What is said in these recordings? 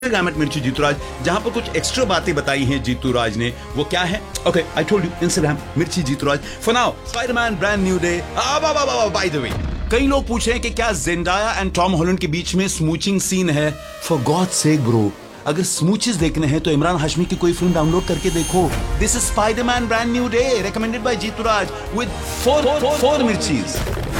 Instagram at मिर्ची जीतूराज, जहां पर कुछ एक्स्ट्रा बातें बताई हैं जीतूराज ने. वो क्या है? Okay, I told you, Instagram मिर्ची जीतूराज. For now, Spider-Man brand new day. By the way, कई लोग पूछ रहे हैं कि क्या जेंडाया एंड टॉम हॉलैंड के बीच में स्मूचिंग सीन है. For God's sake bro, अगर स्मूचेस देखने हैं तो इमरान हाशमी की कोई फिल्म डाउनलोड करके देखो. This is Spider-Man brand new day, recommended by जीतूराज with four मिर्चीज.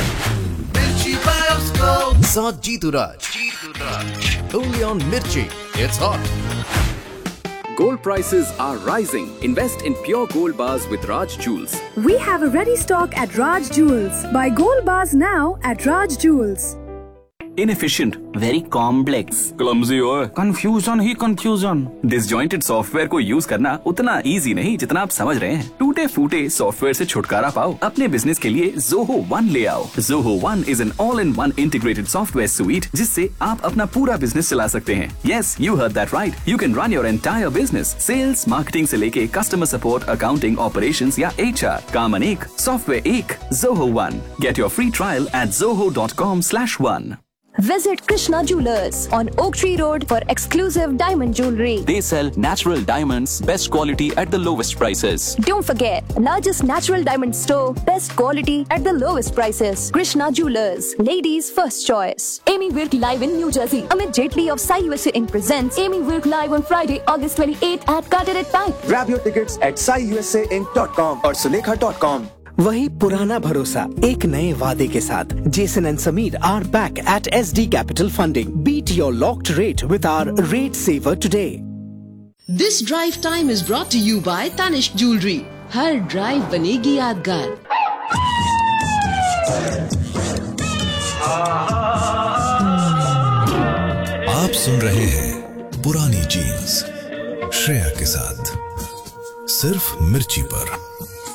साथ जीतूराज. Only on Mirchi. It's hot. Gold prices are rising. Invest in pure gold bars with Raj Jewels. We have a ready stock at Raj Jewels. Buy gold bars now at Raj Jewels. Inefficient, very complex, Clumsy होए. confusion ही confusion. Disjointed software को use करना उतना easy नहीं जितना आप समझ रहे हैं. टूटे फूटे सॉफ्टवेयर से छुटकारा पाओ. अपने बिजनेस के लिए Zoho One ले आओ. Zoho One is an all-in-one integrated software suite जिससे आप अपना पूरा बिजनेस चला सकते हैं. Yes, you heard that right. You can run your entire business. Sales, marketing से लेके customer support, accounting, operations या HR. काम अनेक, सॉफ्टवेयर एक. Zoho One. Get your free trial at zoho.com/one. Visit Krishna Jewelers on Oak Tree Road for exclusive diamond jewelry. They sell natural diamonds, best quality at the lowest prices. Don't forget, largest natural diamond store, best quality at the lowest prices. Krishna Jewelers, ladies' first choice. Amy Wilk live in New Jersey. Amit Jaitley of Sai USA Inc. presents Amy Wilk live on Friday, August 28th at Carteret Bank. Grab your tickets at saiusainc.com और sulekha.com. वही पुराना भरोसा एक नए वादे के साथ. Jason and Sameer are back at SD Capital Funding. Beat your locked rate with our Rate Saver today. This drive time is brought to you by Tanishq Jewelry. Her drive बनेगी यादगार. आप सुन रहे हैं पुरानी जीन्स श्रेया के साथ सिर्फ मिर्ची पर.